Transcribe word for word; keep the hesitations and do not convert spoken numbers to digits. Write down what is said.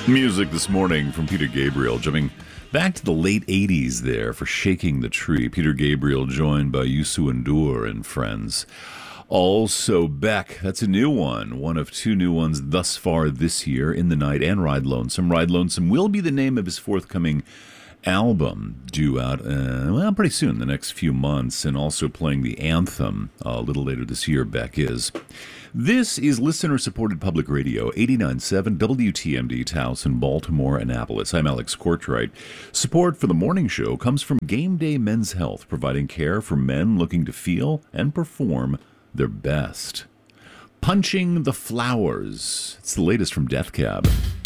Music this morning from Peter Gabriel, jumping back to the late eighties there for Shaking the Tree. Peter Gabriel joined by Youssou N'Dour and friends. Also Beck, that's a new one, one of two new ones thus far this year, In the Night and Ride Lonesome. Ride Lonesome will be the name of his forthcoming album, due out, uh, well, pretty soon, the next few months, and also playing the anthem uh, a little later this year, Beck is. This is listener-supported public radio, eighty-nine point seven W T M D, Towson, Baltimore, Annapolis. I'm Alex Courtright. Support for the morning show comes from Game Day Men's Health, providing care for men looking to feel and perform their best. Punching the Flowers. It's the latest from Death Cab.